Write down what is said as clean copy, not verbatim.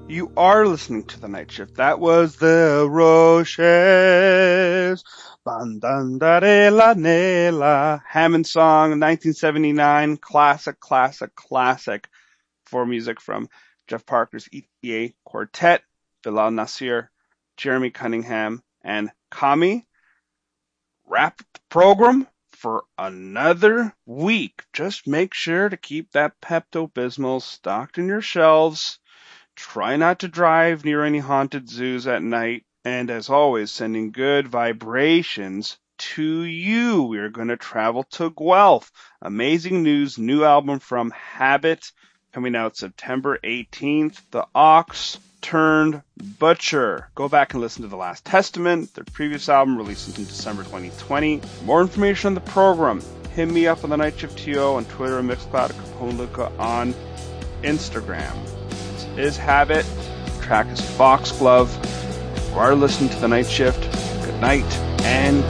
You are listening to The Night Shift. That was the Roches. Bandandarela Nela. Hammond song, 1979. Classic. For music from Jeff Parker's ETA Quartet, Bilal Nasir, Jeremy Cunningham, and Kami. Wrap the program for another week. Just make sure to keep that Pepto-Bismol stocked in your shelves. Try not to drive near any haunted zoos at night. And as always, sending good vibrations to you. We're going to travel to Guelph. Amazing news, new album from Habit coming out September 18th. The Ox Turned Butcher. Go back and listen to The Last Testament, their previous album released in December 2020. For more information on the program, hit me up on the Night Shift TO on Twitter and Mixcloud, Capone Luca on Instagram. Is Habit. The track is Foxglove. You are listening to The Night Shift. Good night and